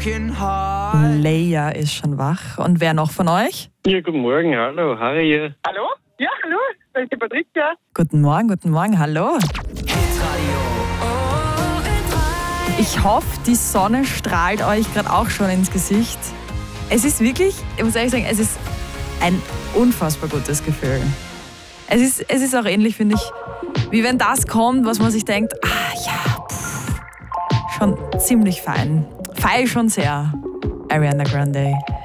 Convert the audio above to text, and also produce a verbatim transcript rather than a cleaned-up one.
Leia ist schon wach. Und wer noch von euch? Ja, guten Morgen, hallo, Harry hier. Hallo? Ja, hallo, das ist die Patricia. Guten Morgen, guten Morgen, hallo. Ich hoffe, die Sonne strahlt euch gerade auch schon ins Gesicht. Es ist wirklich, ich muss ehrlich sagen, es ist ein unfassbar gutes Gefühl. Es ist, es ist auch ähnlich, finde ich, wie wenn das kommt, was man sich denkt, ah ja, pff, schon ziemlich fein. Feil schon sehr. Ariana Grande.